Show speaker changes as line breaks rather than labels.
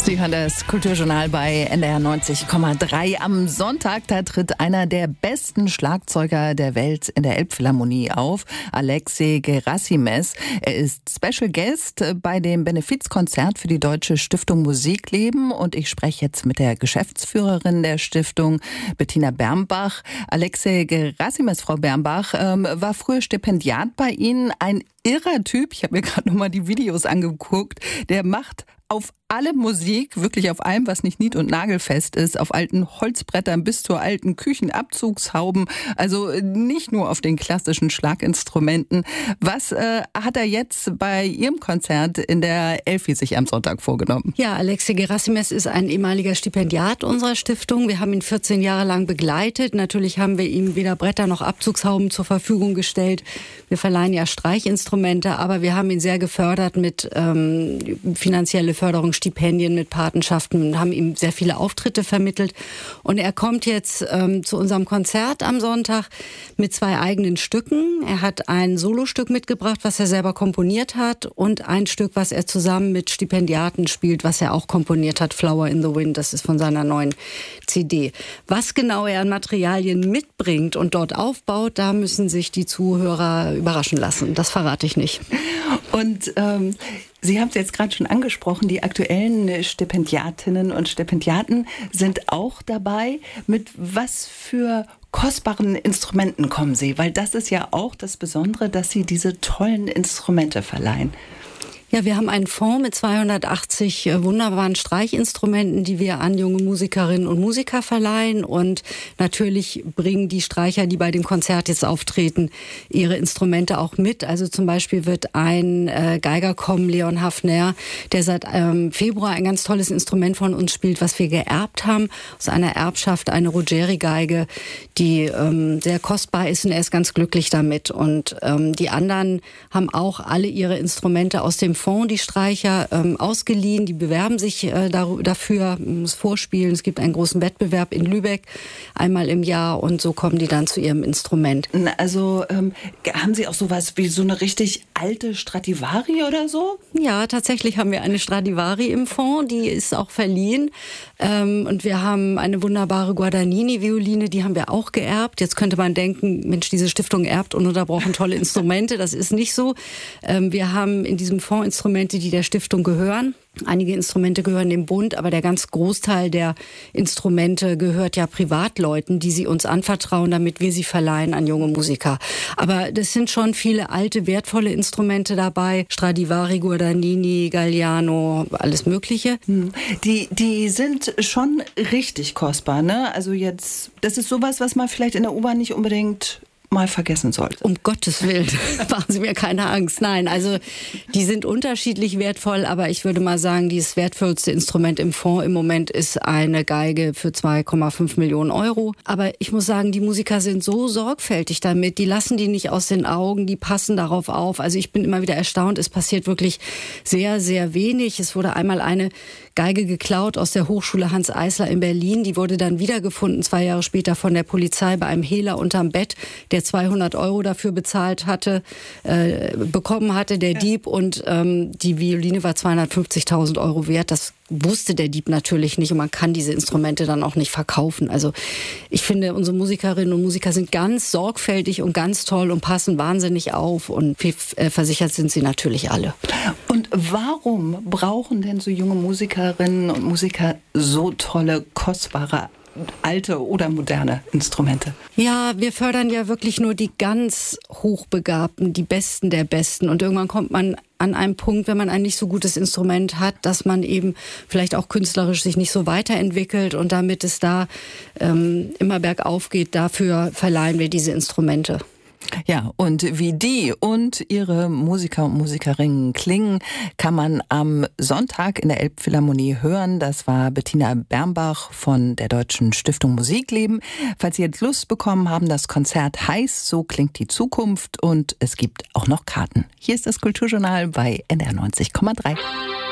Sie hören das Kulturjournal bei NDR 90,3. Am Sonntag, da tritt einer der besten Schlagzeuger der Welt in der Elbphilharmonie auf, Alexei Gerassimès. Er ist Special Guest bei dem Benefizkonzert für die Deutsche Stiftung Musikleben und ich spreche jetzt mit der Geschäftsführerin der Stiftung, Bettina Bermbach. Alexei Gerassimès, Frau Bermbach, war früher Stipendiat bei Ihnen, ein irrer Typ. Ich habe mir gerade nochmal die Videos angeguckt. Der macht auf alle Musik, wirklich auf allem, was nicht nied- und nagelfest ist, auf alten Holzbrettern bis zu alten Küchenabzugshauben, also nicht nur auf den klassischen Schlaginstrumenten. Was hat er jetzt bei Ihrem Konzert in der Elfi sich am Sonntag vorgenommen?
Ja, Alexei Gerassimès ist ein ehemaliger Stipendiat unserer Stiftung. Wir haben ihn 14 Jahre lang begleitet. Natürlich haben wir ihm weder Bretter noch Abzugshauben zur Verfügung gestellt. Wir verleihen ja Streichinstrumente, aber wir haben ihn sehr gefördert mit finanzielle Förderung, Stipendien, mit Patenschaften und haben ihm sehr viele Auftritte vermittelt. Und er kommt jetzt zu unserem Konzert am Sonntag mit 2 eigenen Stücken. Er hat ein Solostück mitgebracht, was er selber komponiert hat und ein Stück, was er zusammen mit Stipendiaten spielt, was er auch komponiert hat, Flower in the Wind. Das ist von seiner neuen CD. Was genau er an Materialien mitbringt und dort aufbaut, da müssen sich die Zuhörer überraschen lassen. Das verrate ich nicht.
Und Sie haben es jetzt gerade schon angesprochen, die aktuellen Stipendiatinnen und Stipendiaten sind auch dabei. Mit was für kostbaren Instrumenten kommen Sie? Weil das ist ja auch das Besondere, dass Sie diese tollen Instrumente verleihen.
Ja, wir haben einen Fonds mit 280 wunderbaren Streichinstrumenten, die wir an junge Musikerinnen und Musiker verleihen. Und natürlich bringen die Streicher, die bei dem Konzert jetzt auftreten, ihre Instrumente auch mit. Also zum Beispiel wird ein Geiger kommen, Leon Hafner, der seit Februar ein ganz tolles Instrument von uns spielt, was wir geerbt haben. Aus einer Erbschaft, eine Ruggieri-Geige, die sehr kostbar ist und er ist ganz glücklich damit. Und die anderen haben auch alle ihre Instrumente aus dem Fonds, die Streicher, ausgeliehen. Die bewerben sich dafür, muss vorspielen. Es gibt einen großen Wettbewerb in Lübeck einmal im Jahr und so kommen die dann zu ihrem Instrument.
Also haben Sie auch sowas wie so eine richtig alte Stradivari oder so?
Ja, tatsächlich haben wir eine Stradivari im Fonds, die ist auch verliehen. Und wir haben eine wunderbare Guadagnini-Violine, die haben wir auch geerbt. Jetzt könnte man denken, Mensch, diese Stiftung erbt ununterbrochen tolle Instrumente. Das ist nicht so. Wir haben in diesem Fonds Instrumente, die der Stiftung gehören. Einige Instrumente gehören dem Bund, aber der ganz Großteil der Instrumente gehört ja Privatleuten, die sie uns anvertrauen, damit wir sie verleihen an junge Musiker. Aber das sind schon viele alte, wertvolle Instrumente dabei. Stradivari, Guadagnini, Galliano, alles Mögliche.
Die sind schon richtig kostbar, ne? Also jetzt, das ist sowas, was man vielleicht in der U-Bahn nicht unbedingt mal vergessen sollte.
Um Gottes Willen, machen Sie mir keine Angst. Nein, also die sind unterschiedlich wertvoll, aber ich würde mal sagen, das wertvollste Instrument im Fonds im Moment ist eine Geige für 2,5 Millionen Euro. Aber ich muss sagen, die Musiker sind so sorgfältig damit, die lassen die nicht aus den Augen, die passen darauf auf. Also ich bin immer wieder erstaunt, es passiert wirklich sehr, sehr wenig. Es wurde einmal eine Geige geklaut aus der Hochschule Hans Eisler in Berlin. Die wurde dann wiedergefunden, 2 Jahre später von der Polizei bei einem Hehler unterm Bett, der 200 Euro dafür bekommen hatte, der Dieb. Und die Violine war 250.000 Euro wert. Das wusste der Dieb natürlich nicht und man kann diese Instrumente dann auch nicht verkaufen. Also ich finde, unsere Musikerinnen und Musiker sind ganz sorgfältig und ganz toll und passen wahnsinnig auf und versichert sind sie natürlich alle.
Und warum brauchen denn so junge Musikerinnen und Musiker so tolle, kostbare alte oder moderne Instrumente?
Ja, wir fördern ja wirklich nur die ganz Hochbegabten, die Besten der Besten. Und irgendwann kommt man an einem Punkt, wenn man ein nicht so gutes Instrument hat, dass man eben vielleicht auch künstlerisch sich nicht so weiterentwickelt. Und damit es da immer bergauf geht, dafür verleihen wir diese Instrumente.
Ja, und wie die und ihre Musiker und Musikerinnen klingen, kann man am Sonntag in der Elbphilharmonie hören. Das war Bettina Bermbach von der Deutschen Stiftung Musikleben. Falls Sie jetzt Lust bekommen haben, das Konzert heißt So klingt die Zukunft und es gibt auch noch Karten. Hier ist das Kulturjournal bei NDR 90,3.